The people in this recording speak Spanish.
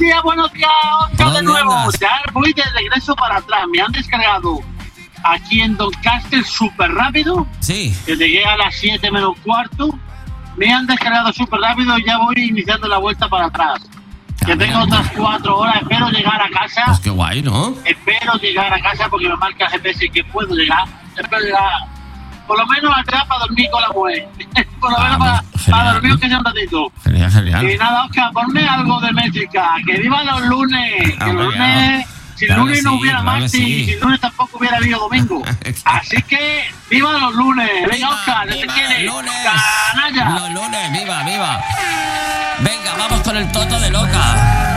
buenos días, Oscar, de nuevo. andas? Ya voy de regreso para atrás. Me han descargado aquí en Doncaster súper rápido. Sí. Que llegué a las 7 menos cuarto. Me han descargado súper rápido y ya voy iniciando la vuelta para atrás. Que tengo otras 4 horas. Espero llegar a casa. Pues qué guay, ¿no? Espero llegar a casa porque me marca el GPS que puedo llegar. Espero llegar por lo menos atrás para dormir con la mujer. Por lo menos para dormir que sea un ratito. Genial, genial. Y nada, Oscar, ponme algo de música. Que viva los lunes. Que los lunes... Si el Claro lunes que no sí, hubiera claro que martes y si el lunes tampoco hubiera habido domingo. Así que, ¡viva los lunes! Venga, Oscar, ¿te ¡Viva quieres? los lunes! ¡Canalla! Los lunes, viva, viva. Venga, vamos con el Toto de Loca.